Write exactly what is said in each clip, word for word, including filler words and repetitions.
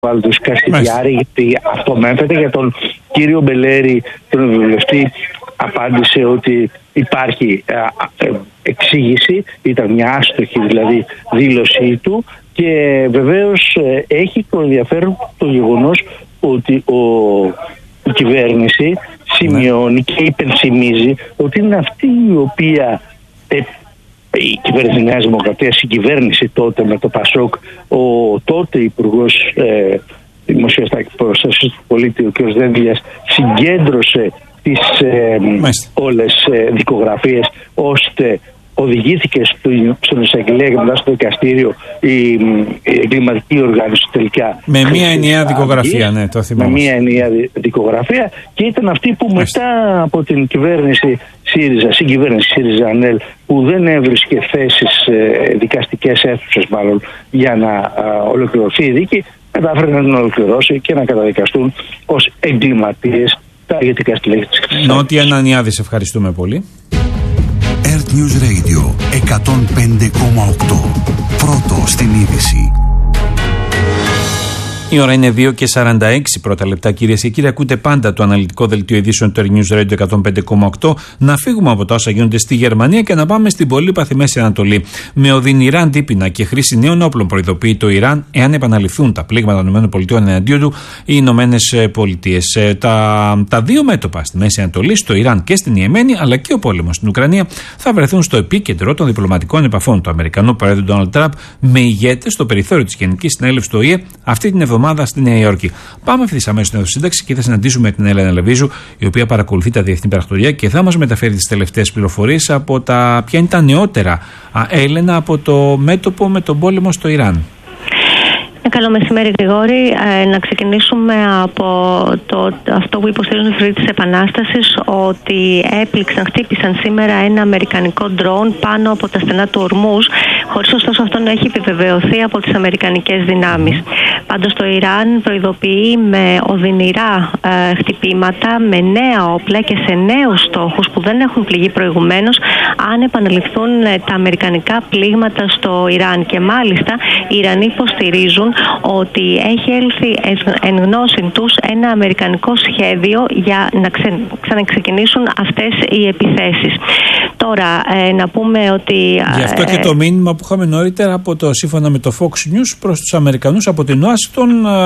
Βάλτος Καστιδιάρη, γιατί αυτό μένθεται. Για τον κύριο Μπελέρη, τον βουλευτή, απάντησε ότι υπάρχει α, ε, εξήγηση, ήταν μια άστοχη δηλαδή δήλωσή του, και βεβαίως ε, έχει το ενδιαφέρον το γεγονός ότι ο, η κυβέρνηση σημειώνει και υπενθυμίζει ότι είναι αυτή η οποία ε, η κυβέρνηση της Νέας Δημοκρατίας, η κυβέρνηση τότε με το Πασόκ, ο τότε υπουργός ε, Δημοσίας Προστασίας του Πολίτη, ο κ. Δένδιας, συγκέντρωσε τις ε, όλες ε, δικογραφίες, ώστε οδηγήθηκε στο, στον εισαγγελέα και μετά στο δικαστήριο η, η εγκληματική οργάνωση τελικά. Με μία ενιαία δικογραφία, ναι, το θυμάμαι. Με μία ενιαία δικογραφία, και ήταν αυτή που Μάλιστα. μετά από την κυβέρνηση ΣΥΡΙΖΑ, συγκυβέρνηση ΣΥΡΙΖΑ-ΑΝΕΛ, που δεν έβρισκε θέσεις, ε, δικαστικές αίθουσες μάλλον, για να α, ολοκληρωθεί η δίκη, κατάφερε να την ολοκληρώσει και να καταδικαστούν ως εγκληματίες τα ηγετικά στελέχη της Χρυσής Αυγής. Νότια Ανανιάδη, σε ευχαριστούμε πολύ. Earth News Radio εκατόν πέντε κόμμα οκτώ. Πρώτο στην είδηση. Η ώρα είναι δύο και σαράντα έξι πρώτα λεπτά, κυρίες και κύριοι. Ακούτε πάντα το αναλυτικό δελτίο ειδήσεων του Earth News Radio εκατόν πέντε κόμμα οκτώ. Να φύγουμε από τα όσα γίνονται στη Γερμανία και να πάμε στην πολύπαθη Μέση Ανατολή. Με οδυνηρά αντίπεινα και χρήση νέων όπλων προειδοποιεί το Ιράν, εάν επαναληφθούν τα πλήγματα των ΗΠΑ εναντίον του, οι ΗΠΑ. Τα, τα δύο μέτωπα στη Μέση Ανατολή, στο Ιράν και στην Ιεμένη, αλλά και ο πόλεμος στην Ουκρανία, θα βρεθούν στο επίκεντρο των διπλωματικών επαφών του Αμερικανού Προέδρου Ντόναλντ Τραμπ με ηγέτες στο περιθώριο της Γενικής Συνέλευσης του Ο Η Ε αυτή την εβδομάδα στη Νέα Υόρκη. Πάμε ευθύς αμέσως στην αίθουσα και θα συναντήσουμε την Έλενα Λεβίζου, η οποία παρακολουθεί τα διεθνή πρακτορία και θα μας μεταφέρει τις τελευταίες πληροφορίες από τα ποια είναι τα νεότερα. Α, Έλενα, από το μέτωπο με τον πόλεμο στο Ιράν. Καλό μεσημέρι, Γρηγόρη. Ε, να ξεκινήσουμε από το, αυτό που υποστηρίζουν οι Φρουροί της Επανάστασης, ότι έπληξαν, χτύπησαν σήμερα ένα αμερικανικό ντρόουν πάνω από τα στενά του Ορμούζ, χωρίς ωστόσο αυτό να έχει επιβεβαιωθεί από τις αμερικανικές δυνάμεις. Πάντως το Ιράν προειδοποιεί με οδυνηρά ε, χτυπήματα, με νέα όπλα και σε νέους στόχους που δεν έχουν πληγεί προηγουμένως, αν επαναληφθούν ε, τα αμερικανικά πλήγματα στο Ιράν. Και μάλιστα οι Ιρανοί υποστηρίζουν ότι έχει έλθει εν γνώση τους ένα αμερικανικό σχέδιο για να ξε... ξαναξεκινήσουν αυτές οι επιθέσεις. Τώρα, ε, να πούμε ότι... Γι' αυτό και το μήνυμα που είχαμε νωρίτερα από το, σύμφωνα με το Fox News προς τους Αμερικανούς από την Ουάσιγκτον,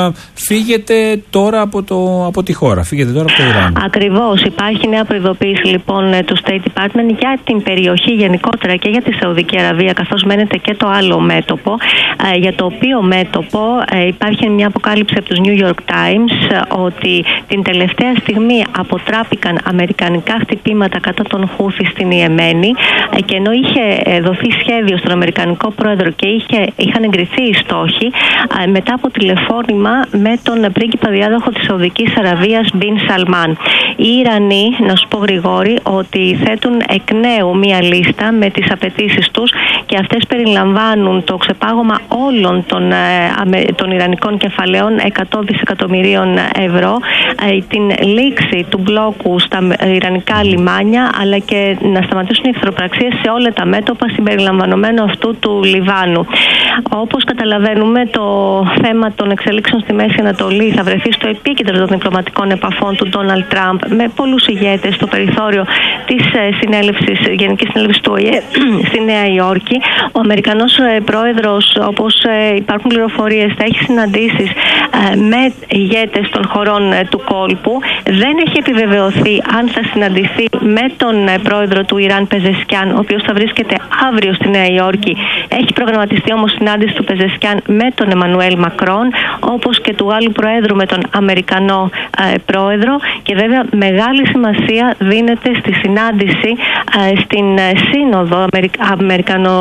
φύγετε τώρα από, το, από τη χώρα, φύγετε τώρα από το Ιράν. Ακριβώς. Υπάρχει νέα προειδοποίηση λοιπόν του State Department για την περιοχή γενικότερα και για τη Σαουδική Αραβία, καθώς μένεται και το άλλο μέτωπο, ε, για το οποίο μέτωπο Ε, υπάρχει μια αποκάλυψη από τους New York Times ε, ότι την τελευταία στιγμή αποτράπηκαν αμερικανικά χτυπήματα κατά τον Χούθη στην Ιεμένη, ε, και ενώ είχε ε, δοθεί σχέδιο στον Αμερικανικό πρόεδρο και είχε, είχαν εγκριθεί οι στόχοι, ε, μετά από τηλεφώνημα με τον πρίγκιπα διάδοχο της Σαουδικής Αραβίας Μπιν Σαλμάν. Οι Ιρανοί, να σου πω, Γρηγόρη, ότι θέτουν εκ νέου μια λίστα με τις απαιτήσεις τους, και αυτές περιλαμβάνουν το ξεπάγωμα όλων των ε, των Ιρανικών κεφαλαίων εκατό δισεκατομμυρίων ευρώ, την λήξη του μπλόκου στα Ιρανικά λιμάνια, αλλά και να σταματήσουν οι εχθροπραξίες σε όλα τα μέτωπα συμπεριλαμβανομένου αυτού του Λιβάνου. Όπως καταλαβαίνουμε, το θέμα των εξελίξεων στη Μέση Ανατολή θα βρεθεί στο επίκεντρο των διπλωματικών επαφών του Ντόναλντ Τραμπ με πολλούς ηγέτες στο περιθώριο της συνέλευσης, Γενικής Συνέλευσης του Ο Η Ε στη Νέα Υόρκη. Ο Αμερικανός πρόεδρος, όπως υπάρχουν πληροφορίες, θα έχει συναντήσεις ε, με ηγέτες των χωρών ε, του κόλπου. Δεν έχει επιβεβαιωθεί αν θα συναντηθεί με τον ε, πρόεδρο του Ιράν, Πεζεσκιάν, ο οποίος θα βρίσκεται αύριο στη Νέα Υόρκη. Έχει προγραμματιστεί όμως συνάντηση του Πεζεσκιάν με τον Εμμανουέλ Μακρόν, όπως και του Γάλλου Προέδρου με τον Αμερικανό ε, πρόεδρο. Και βέβαια μεγάλη σημασία δίνεται στη συνάντηση ε, στην ε, Σύνοδο, Αμερικανο,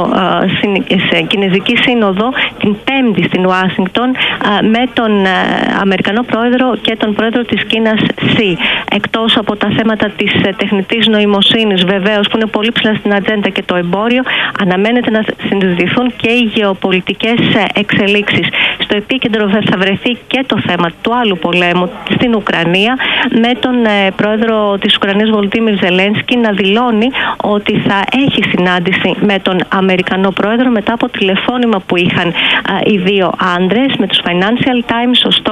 ε, Κινεζική Σύνοδο, την Πέμπτη στην Ουάσιγκτον, με τον Αμερικανό πρόεδρο και τον πρόεδρο της Κίνας Σι. Εκτός από τα θέματα της τεχνητής νοημοσύνης, βεβαίως, που είναι πολύ ψηλά στην ατζέντα, και το εμπόριο, αναμένεται να συζητηθούν και οι γεωπολιτικές εξελίξεις. Στο επίκεντρο θα βρεθεί και το θέμα του άλλου πολέμου στην Ουκρανία, με τον πρόεδρο της Ουκρανίας Βολοντίμιρ Ζελένσκι να δηλώνει ότι θα έχει συνάντηση με τον Αμερικανό πρόεδρο μετά από τηλεφώνημα που είχαν οι δύο άντρες με τους Financial Times.